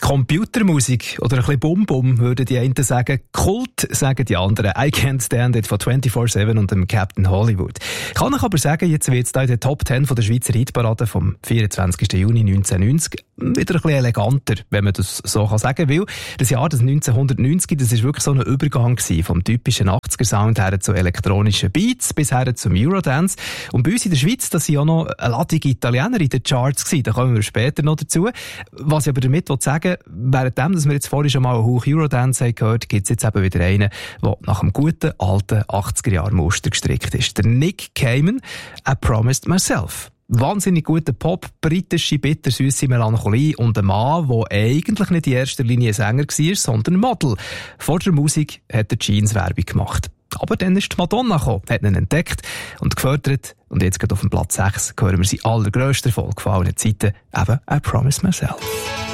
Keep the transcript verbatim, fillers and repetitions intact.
Computermusik oder ein bisschen Bum-Bum, würden die einen sagen. Kult, sagen die anderen. I Can't Stand It von vierundzwanzig sieben und dem Captain Hollywood. Kann ich aber sagen, jetzt wird es da in der Top zehn von der Schweizer Hitparade vom vierundzwanzigsten Juni neunzehnhundertneunzig wieder ein bisschen eleganter, wenn man das so kann sagen will. Das Jahr das neunzehnhundertneunzig, das ist wirklich so ein Übergang gewesen, vom typischen achtziger-Sound her zu elektronischen Beats bis her zum Eurodance. Und bei uns in der Schweiz, das sind ja noch eine Ladung Italiener in den Charts gewesen, da kommen wir später noch dazu. Was ich aber damit sagen, währenddem, dass wir jetzt vorhin schon mal einen Hauch Eurodance haben gehört, gibt es jetzt eben wieder einen, der nach einem guten, alten achtziger-Jahr-Muster gestrickt ist. Der Nick Cayman, I Promised Myself. Wahnsinnig guter Pop, britische, bittersüße Melancholie und ein Mann, der eigentlich nicht in erster Linie Sänger war, sondern Model. Vor der Musik hat er Jeans-Werbung gemacht. Aber dann ist die Madonna gekommen, hat ihn entdeckt und gefördert. Und jetzt gerade auf dem Platz sechs hören wir sie allergrössten Erfolg von allen Zeiten, eben I Promise Myself.